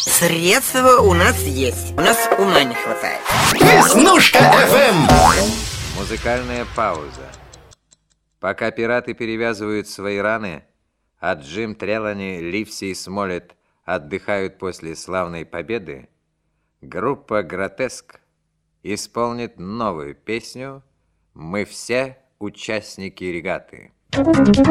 Средства у нас есть, у нас ума не хватает. Веснушка ФМ. Музыкальная пауза. Пока пираты перевязывают свои раны, а Джим Трелани, Ливси и Смолет отдыхают после славной победы, группа «Гротеск» исполнит новую песню «Мы все участники регаты».